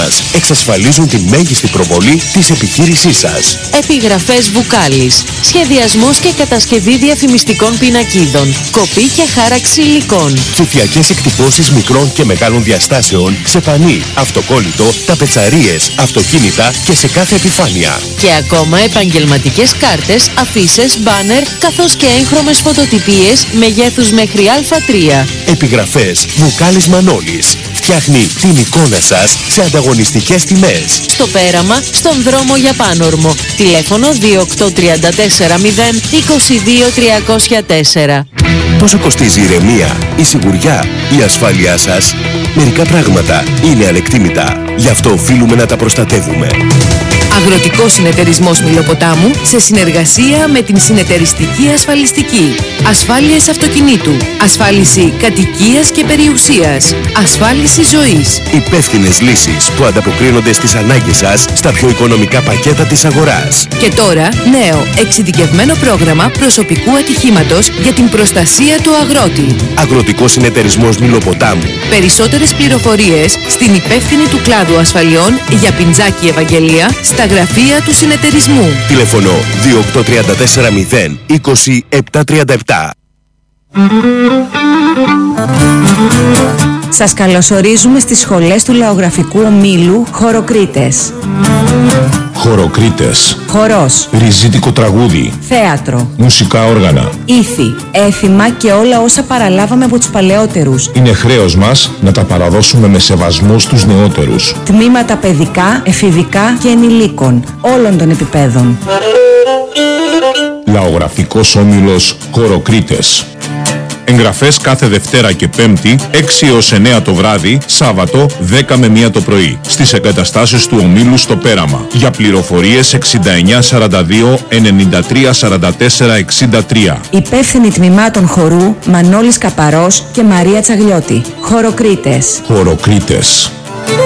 μας εξασφαλίζουν τη μέγιστη προβολή της επιχείρησής σας. Επιγραφές Βουκάλης. Σχεδιασμός και κατασκευή διαφημιστικών πινακίδων. Κοπή και χάραξη υλικών. Ψηφιακές εκτυπώσεις μικρών και μεγάλων διαστάσεων σε πανί, αυτοκόλλητο, ταπετσαρίες, αυτοκίνητα και σε κάθε επιφάνεια. Και ακόμα επαγγελματικές κάρτες, αφίσες, μπάνερ, καθώς και έγχρωμες φωτοτυπίες μεγέθους μέχρι Α3. Επιγραφές Βουκάλης Μανώλης. Φτιάχνει την εικόνα σας σε ανταγωνιστικές τιμές. Στο Πέραμα, στον δρόμο για Πάνορμο. Τηλέφωνο 28340 22304. Πόσο κοστίζει η ηρεμία, η σιγουριά, η ασφάλειά σας? Μερικά πράγματα είναι ανεκτήμητα. Γι' αυτό οφείλουμε να τα προστατεύουμε. Αγροτικός Συνεταιρισμός Μηλοποτάμου σε συνεργασία με την Συνεταιριστική Ασφαλιστική. Ασφάλειες αυτοκινήτου, ασφάλιση κατοικίας και περιουσίας, ασφάλιση ζωής. Υπεύθυνες λύσεις που ανταποκρίνονται στις ανάγκες σας στα πιο οικονομικά πακέτα της αγοράς. Και τώρα νέο εξειδικευμένο πρόγραμμα προσωπικού ατυχήματος για την προστασία του αγρότη. Αγροτικός Συνεταιρισμός Μηλοποτάμου. Περισσότερες πληροφορίες στην υπεύθυνη του κλάδου ασφαλιών για Πιντζάκη Ευαγγελία στα γραφεία του συνεταιρισμού. Τηλεφωνώ 28340 20737. Σας καλωσορίζουμε στις σχολές του Λαογραφικού Ομίλου Χωροκρίτες. Χωροκρίτες. Χορός. Ριζίτικο τραγούδι. Θέατρο. Μουσικά όργανα. Ήθη. Έθιμα και όλα όσα παραλάβαμε από τους παλαιότερους. Είναι χρέος μας να τα παραδώσουμε με σεβασμό στους νεότερους. Τμήματα παιδικά, εφηβικά και ενηλίκων όλων των επιπέδων. Λαογραφικός Όμιλος Χωροκρίτες. Εγγραφές κάθε Δευτέρα και Πέμπτη 6 έως 9 το βράδυ, Σάββατο 10 με 1 το πρωί στις εγκαταστάσεις του Ομίλου στο Πέραμα. Για πληροφορίες 6942 93 44 63. Υπεύθυνοι τμήματων χορού Μανώλης Καπαρός και Μαρία Τσαγλιώτη. Χωροκρίτες. Χωροκρίτες.